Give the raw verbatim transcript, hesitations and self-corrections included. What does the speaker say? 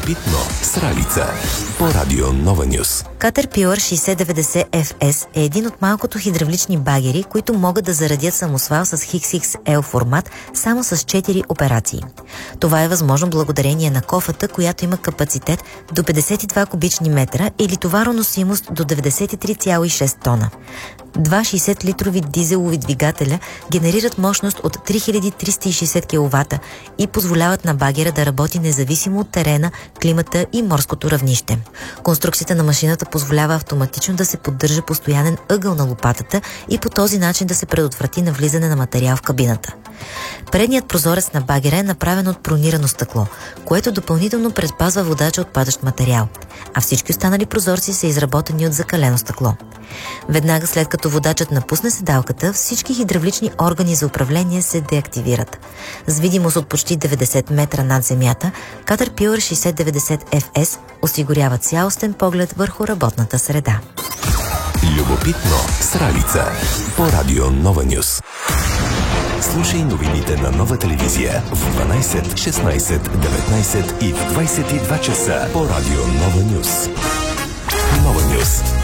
Любопитно с Ралица по Радио Нова Нюс. Caterpillar шейсет деветдесет еф ес е един от малкото хидравлични багери, които могат да заредят самосвал с Икс Икс Ел формат само с четири операции. Това е възможно благодарение на кофата, която има капацитет до петдесет и два кубични метра или товароносимост до деветдесет и три цяло и шест тона. Два шейсет литрови дизелови двигателя генерират мощност от три хиляди триста и шейсет киловата и позволяват на багера да работи независимо от терена, климата и морското равнище. Конструкцията на машината позволява автоматично да се поддържа постоянен ъгъл на лопатата и по този начин да се предотврати навлизане на материал в кабината. Предният прозорец на багера е направен от бронирано стъкло, което допълнително предпазва водача от падащ материал, а всички останали прозорци са изработени от закалено стъкло. Веднага след като водачът напусне седалката, всички хидравлични органи за управление се деактивират. С видимост от почти деветдесет метра над земята, Caterpillar шейсет деветдесет еф ес осигурява цялостен поглед върху работната среда. Любопитно с Ралица по Радио Нова Нюс. Слушай новините на Нова телевизия в дванайсет, шестнайсет, деветнайсет и в двайсет и два часа по Радио Нова Нюс. Нова Нюс.